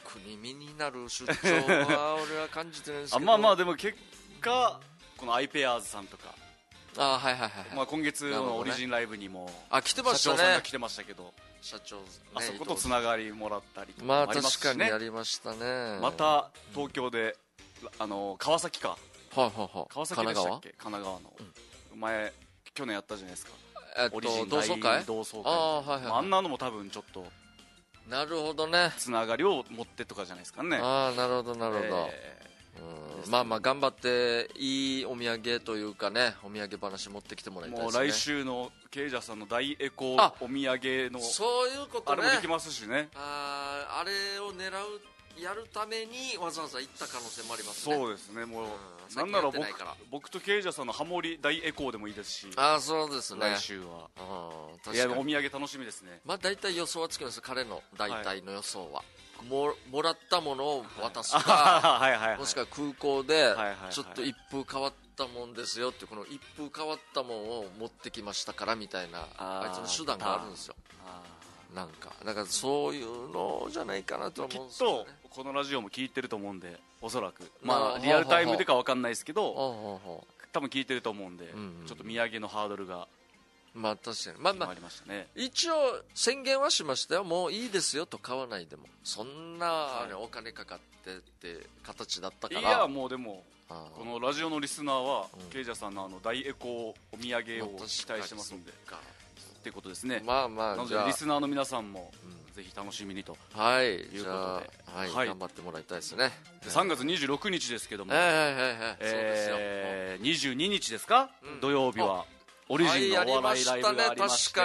に身になる出張は俺は感じてるんですけどまあまあでも結果このアイペアーズさんとか、 はいはいはい、 まあ、今月のオリジンライブにも来てましたね、 社長さんが来てましたけど、 社長、ね、 あそことつながりもらったりとかまあもありますしね、 確かにやりましたね。 また東京で、川崎か、川崎でしたっけ、神奈川の、前去年やったじゃないですか、オリジン同窓会、 あんなのも多分ちょっとなるほどね、 つながりを持ってとかじゃないですかね。 なるほどなるほど、まあまあ頑張っていいお土産というかね、お土産話持ってきてもらいたいですね。 もう来週のケイジャーさんの大エコお土産のそういうことね、 あれもできますしね、 あれをやるためにわざわざ行った可能性もありますね。 そうですね、もうなんなら僕とケイジャーさんのハモリ大エコーでもいいですし、 そうですね、 来週は確かにいやお土産楽しみですね。 まあ大体予想はつきます、彼の大体の予想は、もらったものを渡すか、もしくは空港でちょっと一風変わったもんですよって、この一風変わったもんを持ってきましたからみたいな、あいつの手段があるんですよ。なんかだからそういうのじゃないかなと思うんですよね。 きっとこのラジオも聞いてると思うんで、おそらくまあリアルタイムでか分かんないですけど、多分聞いてると思うんで、ちょっと土産のハードルがまあ確かにまあありましたね。 一応宣言はしましたよ、もういいですよと、買わないでも、そんな、お金かかってって形だったから。 いやもうでもこのラジオのリスナーは、ケイジャーさんの大エコお土産を期待してますんで、っていうことですね。 まあまあ、 なのでリスナーの皆さんもぜひ楽しみにということで、 頑張ってもらいたいですね。 3月26日ですけども、22日ですか、土曜日はオリジンのお笑いライブがありまして、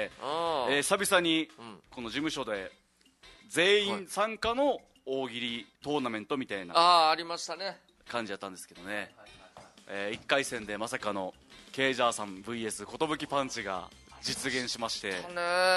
久々にこの事務所で全員参加の大喜利トーナメントみたいなありましたね、 感じだったんですけどね、1回戦でまさかのケイジャーさん VS 寿パンチが実現しまして、寿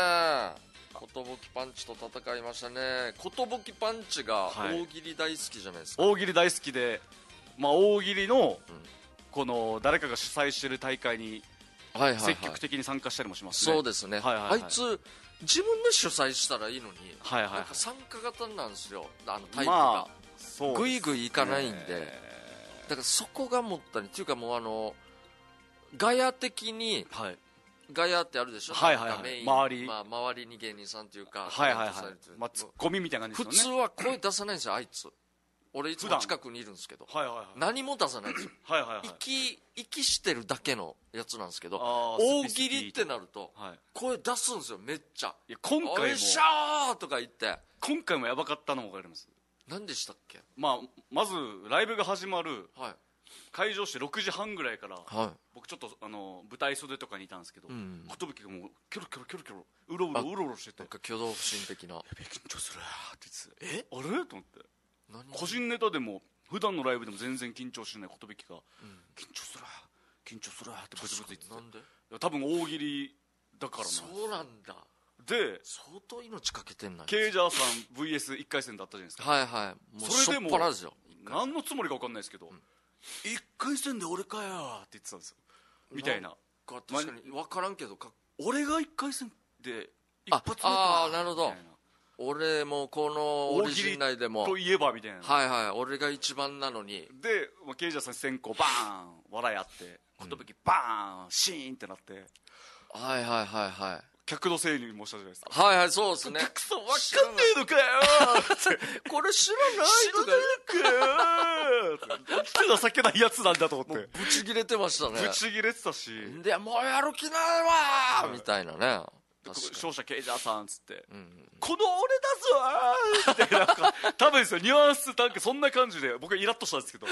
パンチと戦いましたね。寿パンチが大喜利大好きじゃないですか。 大喜利大好きで、大喜利のこの誰かが主催している大会に積極的に参加したりもしますね。 そうですね、あいつ自分で主催したらいいのに、なんか参加型なんですよ、タイプがぐいぐいいかないんで、だからそこがもったいないっていうか、もうガヤ的に、ガヤってあるでしょ、周りに芸人さんというか、 ツッコミみたいな感じですよね。 普通は声出さないんですよ、あいつ。俺いつも近くにいるんですけど、何も出さないんですよ。息してるだけのやつなんですけど、大喜利ってなると声出すんですよ、めっちゃ。 今回もおいしゃーとか言って。 今回もやばかったのも分かります。 何でしたっけ。 まずライブが始まる開場して6時半ぐらいから、僕ちょっと舞台袖とかにいたんですけど、寿がもうキョロキョロキョロキョロうろうろしてて、 なんか挙動不審的な、 緊張するって言って、あれと思って、個人ネタでも普段のライブでも全然緊張しない寿が、緊張するってブツブツ言ってて、なんで多分大喜利だからな。 そうなんだ。 で相当命かけてんな。 ケイジャーさん VS1 回戦だったじゃないですか。 もうそれでも何のつもりか分かんないですけど、1回戦で俺かよって言ってたんですよ、みたいな。 確かに分からんけど、 俺が1回戦で一発目か、 なるほど、俺もこのオリジン内でもといえばみたいな、 俺が一番なのに。 でケイジャーさん先行バーン笑いあって、寿バーンシーンってなって、客のせいにもしたじゃないですか。 そうですね。 くそ分かんねえのかよこれ知らないとか、 なんて情けないやつなんだと思ってブチギレてましたね。 ブチギレてたし、 でもうやる気ないわみたいなね。 勝者ケイジャーさんっつって、この俺だぞみたいな、多分ですよ、ニュアンスなんかそんな感じで僕はイラッとしたんですけど、この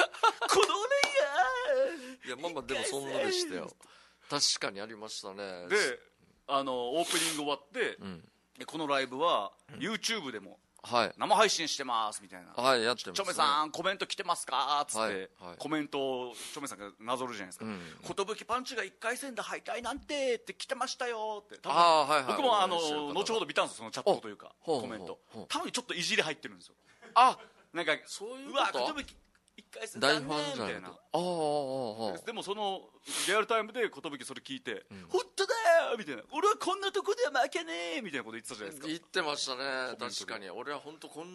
俺や、でもそんなでしたよ。確かにありましたね。 でオープニング終わって、このライブは YouTube でも生配信してますみたいな、チョメさんコメント来てますかっつって、コメントをチョメさんがなぞるじゃないですか。寿パンチが1回戦で敗退なんてって来てましたよって、僕も後ほど見たんですよ、そのチャットというかコメント。多分ちょっといじり入ってるんですよ。なんかそういううわ寿1回戦だねみたいな。でもそのリアルタイムで寿それ聞いて、本当だよみたいな、俺はこんなとこでは負けねえみたいなこと言ってたじゃないですか。 言ってましたね。確かに俺は本当こん